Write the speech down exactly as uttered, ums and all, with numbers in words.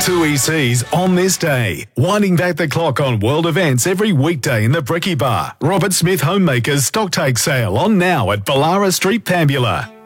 Two E Cs on this day. Winding back the clock on world events every weekday in the Bricky Bar. Robert Smith Homemakers Stocktake Sale on now at Ballara Street, Pambula.